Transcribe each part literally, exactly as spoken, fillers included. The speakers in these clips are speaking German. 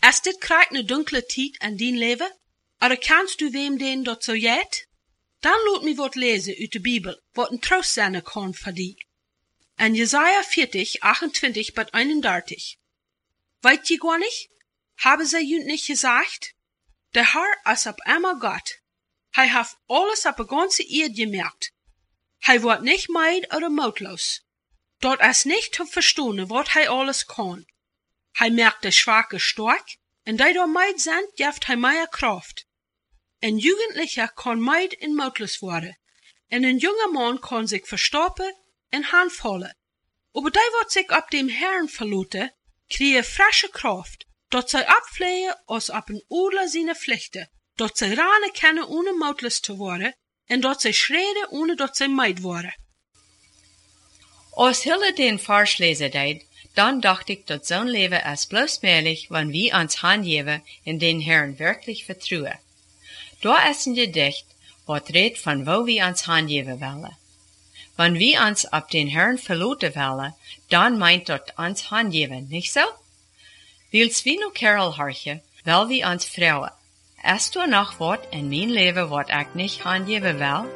Is dit krijgt een dunkele tijd in dien leven? Oder kannst du wem den dat zo jet? Dan laat me wat lezen uit de Bibel, wat een troost zijn kan voor die. In Jesaja veertig, achtentwintig bis eenendertig. Weet je gar nicht? Haben sie jünd nicht gesagt? Der Herr ist ab einmal Gott. Hij hat alles op de ganze Erde gemerkt. Hij wordt nicht meid oder mutlos. Dort ist nicht zu verstehen, wat hij alles kann. Hij merkt de Schwache stark, en die door meid sind, geeft hij mehr Kraft. Ein Jugendlicher kann meid en mutlos worden, en een junger Mann kann sich verstoppen en handvallen. Aber die wat sich op dem Herrn verlaten, kriegen frische Kraft, dat zij abfliehen als op een Adler seine Pflichten, dat zij rennen können ohne mutlos zu worden, en dat zij schreden ohne dat zij meid worden. Als Hille den Vers lesen deed, dann dacht ich, dat zo'n leven is bloß möglich, wenn wir uns handgeben in den Herrn wirklich vertrauen. Da ist ein Gedicht, wat redt von wo wir uns handgeben wollen. Wenn wir uns ab den Herrn verlaten wollen, dann meint dat uns handgeben, nicht so? Wils wie nu Carol horchen, weil wir uns frauen. Ist du noch wat in mein Leben, wat ich nicht handgeben will?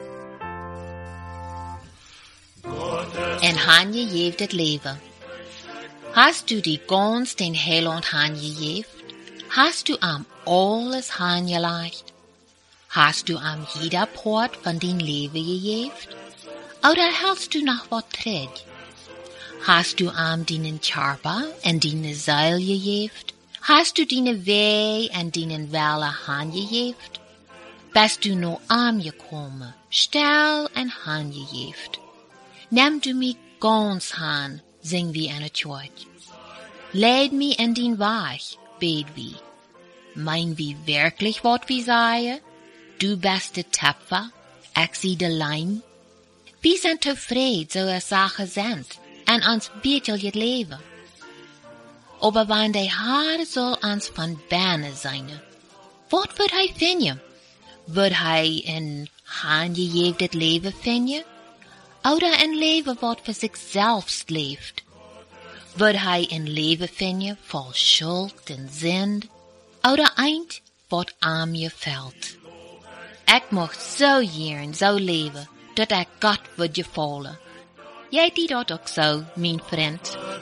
En handgegeven het leven. Hast du die ganz den Heiland handgegeven? Hast du am alles handgelegt? Hast du am jeder Port von dein Leben gegeben? Oder hältst du noch wat träg? Hast du am deinen Körper en deine Seele gegeben? Hast du deine Weh en deinen Welle handgegeben? Bist du no angekommen, still en handgegeben? Nimm du mich ganz han, sing wie eine Church. Leid mich in den Weg, bet wie. Mein wie wirklich wat wie sagen? Du bist de Töpfer, ich sie de Leim. Wir sind zufrieden, so es Sachen sind, en uns bietet het Leben. Aber wenn der Herr soll uns von Berne sein, wat wird hij finden? Wird hij een handgegeven Leben finden? Oder ein Leben, wat für sich selbst lebt? Wird hij ein Leben finden voll Schuld und Sinn? Oder eins, wat aan je fällt? Ich mag so gern so leben, dat ich Gott wird gefallen. Jij die dat ook zo, mein Freund?